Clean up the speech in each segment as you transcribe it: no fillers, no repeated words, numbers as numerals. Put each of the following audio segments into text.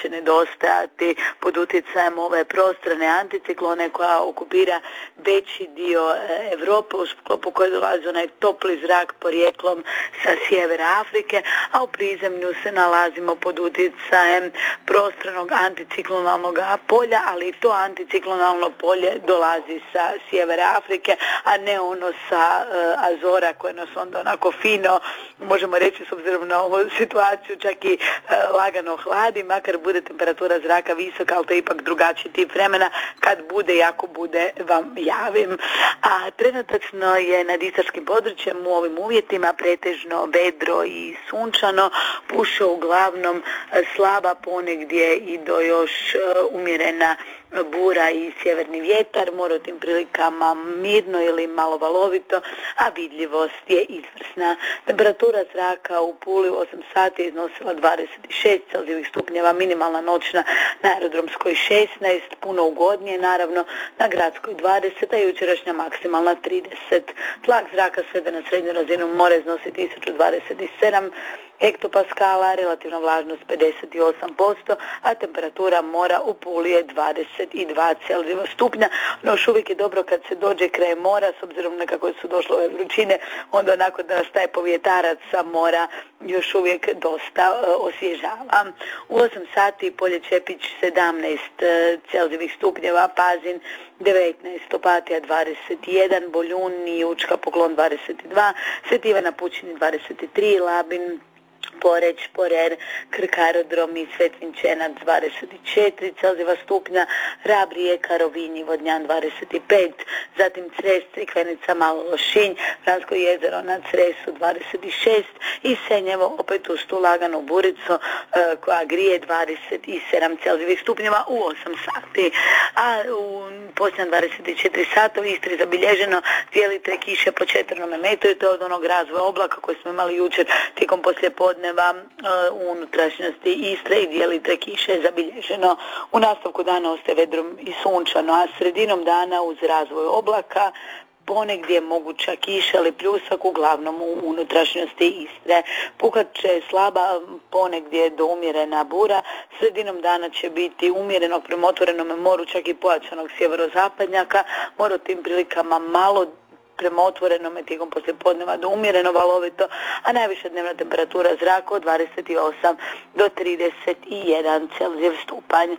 nedostajati pod utjecajem ove prostrane anticiklone koja okupira veći dio Europe, u sklopu koje dolazi onaj topli zrak porijeklom sa sjevera Afrike, a u prizemlju se nalazimo pod utjecajem prostranog anticiklonalnog polja, ali i to anticiklonalno polje dolazi sa sjevera Afrike, a ne ono sa Azora koje nas onda onako fino, možemo reći s obzirom na ovu situaciju, čak i lagano hladi, makar bude temperatura zraka visoka, ali to je ipak drugačiji tip vremena. Kad bude, jako bude, vam javim. A trenutačno je nad istarskim područjem u ovim uvjetima pretežno vedro i sunčano, puše uglavnom slaba, ponegdje i do još umjerena bura i sjeverni vjetar, mora u tim prilikama mirno ili malo valovito, a vidljivost je izvrsna. Temperatura zraka u Puli u 8 sati je iznosila 26 Celzijevih stupnjeva, minimalna noćna na aerodromskoj 16, puno ugodnije naravno, na gradskoj 20, a jučerašnja maksimalna 30. Tlak zraka svede na srednju razinu mora iznositi 1027 hektopaskala, relativna vlažnost 58%, a temperatura mora u Puli je 22 Celzijeva stupnja. No još uvijek je dobro kad se dođe kraj mora, s obzirom na kako su došle ove vrućine, onda onako da nas taj povjetarac sa mora još uvijek dosta osvježava. U 8 sati Polje Čepić 17 Celzijevih stupnjeva, Pazin 19, Opatija 21, Boljun i Učka Poklon 22, Sveti Ivan na Pučini 23, Labin, Poreć, Porer, Krk aerodrom i Svetvinčenac 24 Celzijeva stupnja, Rab, Rijeka, Rovinj i Vodnjan 25, zatim Cres, Crikvenica, Malo Lošinj, Vransko jezero na Cresu 26 i Senjevo opet uz tu laganu buricu koja grije 27 Celzijevih stupnjeva u 8 sati. A u posljednja 24 sata u Istri zabilježeno 2 litre kiše po četvrnome metru i to od onog razvoja oblaka koji smo imali jučer tijekom poslijepodneva u unutrašnjosti Istre i 2 litre kiše je zabilježeno. U nastavku dana ostaje vedro i sunčano, a sredinom dana uz razvoj oblaka ponegdje je moguća kiša ili pljusak, uglavnom u unutrašnjosti Istre. Puhat će slaba, ponegdje do umjerena bura, sredinom dana će biti umjerenog prema otvorenom moru, čak i pojačanog sjeverozapadnjaka, mora u tim prilikama malo prema otvorenome tijekom poslijepodneva do umjereno valovito, a najviša dnevna temperatura zraka od 28 do 31 Celzijev stupanj.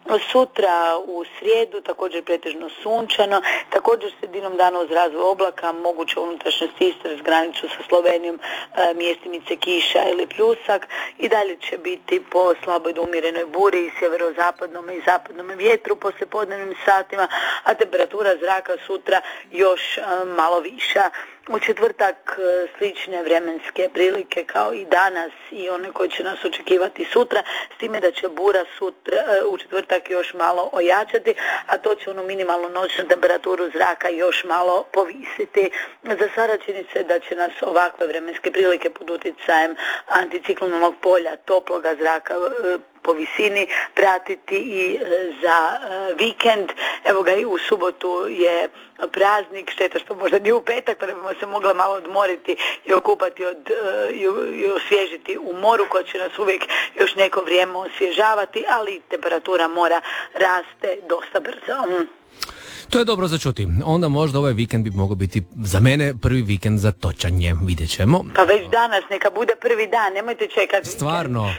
Sutra u srijedu također pretežno sunčano, također sredinom dana uz razvoj oblaka, moguće unutrašnjost Istre s granicu sa Slovenijom, mjestimice kiša ili pljusak i dalje će biti po slaboj do umjerenoj buri i sjeverozapadnom i zapadnom vjetru poslijepodnevnim satima, a temperatura zraka sutra još malo viša. U četvrtak slične vremenske prilike kao i danas i one koje će nas očekivati sutra, s time da će bura sutra u četvrtak još malo ojačati, a to će onu minimalnu noćnu temperaturu zraka još malo povisiti. Za sada čini se da će nas ovakve vremenske prilike pod utjecajem anticiklonalnog polja, toploga zraka po visini pratiti i za vikend. Evo ga, i u subotu je praznik, šteta što možda nije u petak, pa da bimo se mogla malo odmoriti i okupati i osvježiti u moru koja će nas uvijek još neko vrijeme osvježavati, ali temperatura mora raste dosta brzo. To je dobro za čuti. Onda možda ovaj vikend bi mogao biti za mene prvi vikend za točanje. Vidjet ćemo. Pa već danas neka bude prvi dan, nemojte čekati. Stvarno?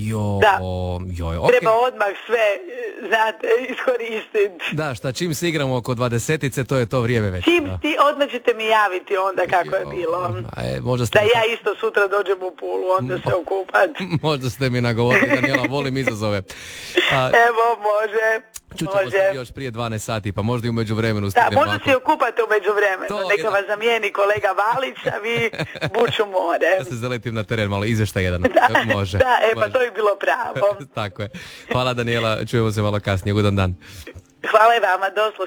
Okay. Treba odmah sve, znate, iskoristiti. Da, čim se igramo oko 20-ice, to je to vrijeme već. Odmah ćete mi javiti onda kako je bilo. Da ja isto sutra dođem u Pulu, onda se okupat. Možda ste mi nagovorili, Daniela, volim izazove. Evo, može. Čućemo se još prije 12 sati, pa možda i u međuvremenu. Da, možda se okupate u međuvremenu. Neka vas zamijeni kolega Valić, a vi buču more. Ja se zaletim na teren, malo izvještaj jedan. Može. Da, pa to je bilo pravo. Tako je. Hvala, Daniela, čujemo se malo kasnije. Ugodan dan. Hvala i vama, do slušanja.